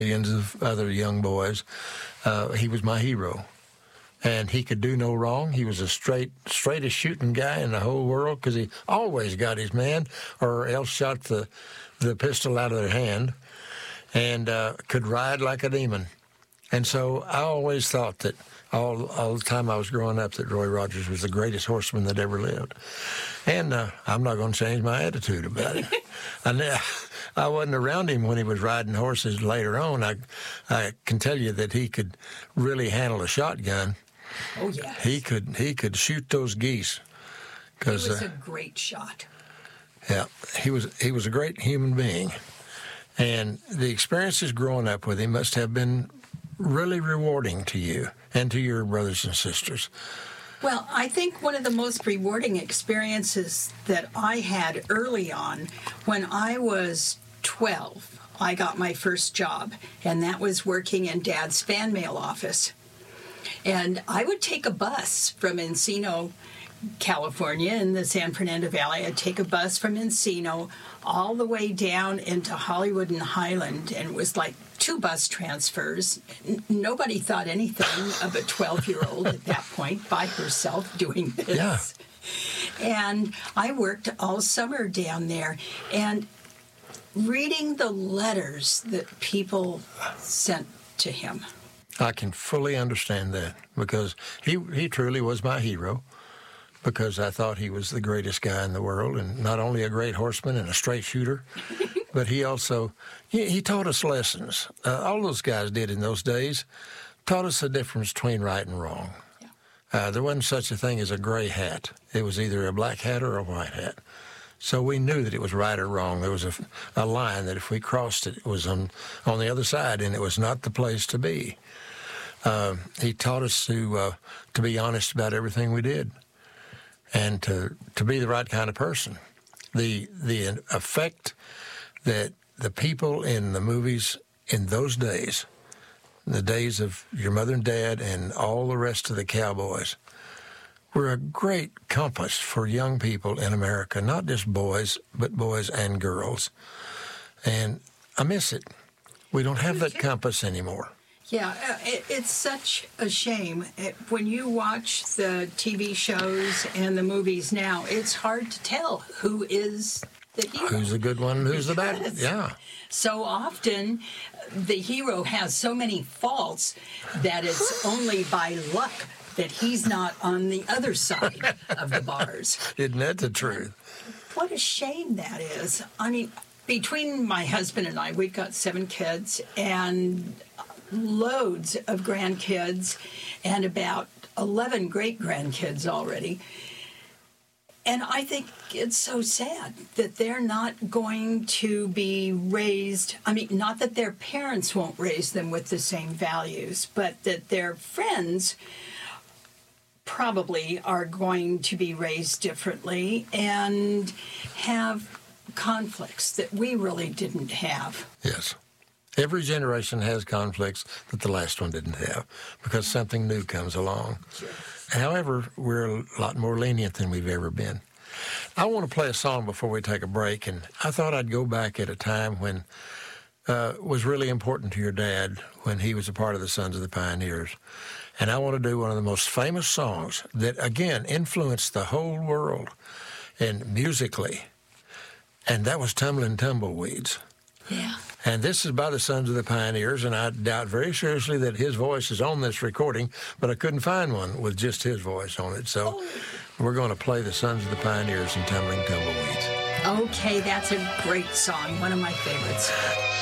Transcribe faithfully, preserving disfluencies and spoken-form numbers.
millions of other young boys. Uh, he was my hero. And he could do no wrong. He was a straight, straightest shooting guy in the whole world because he always got his man or else shot the, the pistol out of their hand and uh, could ride like a demon. And so I always thought that all, all the time I was growing up that Roy Rogers was the greatest horseman that ever lived. And uh, I'm not going to change my attitude about it. I, I wasn't around him when he was riding horses later on. I, I can tell you that he could really handle a shotgun. Oh, yeah. He could he could shoot those geese. He was uh, a great shot. Yeah, he was he was a great human being. And the experiences growing up with him must have been really rewarding to you and to your brothers and sisters. Well, I think one of the most rewarding experiences that I had early on, when I was twelve, I got my first job, and that was working in Dad's fan mail office. And I would take a bus from Encino, California, in the San Fernando Valley. I'd take a bus from Encino all the way down into Hollywood and Highland, and it was like two bus transfers. N- nobody thought anything of a twelve-year-old at that point by herself doing this. Yeah. And I worked all summer down there, and reading the letters that people sent to him. I can fully understand that because he he truly was my hero because I thought he was the greatest guy in the world and not only a great horseman and a straight shooter, but he also, he, he taught us lessons. Uh, all those guys did in those days, taught us the difference between right and wrong. Yeah. Uh, there wasn't such a thing as a gray hat. It was either a black hat or a white hat. So we knew that it was right or wrong. There was a, a line that if we crossed it, it was on, on the other side, and it was not the place to be. Uh, he taught us to uh, to be honest about everything we did, and to to be the right kind of person. The the effect that the people in the movies in those days, the days of your mother and dad and all the rest of the cowboys, were a great compass for young people in America, not just boys, but boys and girls. And I miss it. We don't have that compass anymore. Yeah, it, it's such a shame. It, when you watch the T V shows and the movies now, it's hard to tell who is the hero. Who's the good one and who's the bad one? Yeah. So often, the hero has so many faults that it's only by luck that he's not on the other side of the bars. Isn't that the truth? What a shame that is. I mean, between my husband and I, we've got seven kids and loads of grandkids and about eleven great-grandkids already. And I think it's so sad that they're not going to be raised, I mean, not that their parents won't raise them with the same values, but that their friends probably are going to be raised differently and have conflicts that we really didn't have. Yes. Every generation has conflicts that the last one didn't have because something new comes along. Sure. However, we're a lot more lenient than we've ever been. I want to play a song before we take a break, and I thought I'd go back at a time when uh, was really important to your dad when he was a part of the Sons of the Pioneers. And I want to do one of the most famous songs that, again, influenced the whole world and musically, and that was Tumbling Tumbleweeds. Yeah. And this is by the Sons of the Pioneers, and I doubt very seriously that his voice is on this recording, but I couldn't find one with just his voice on it. So oh. we're going to play the Sons of the Pioneers and Tumbling Tumbleweeds. Okay, that's a great song, one of my favorites.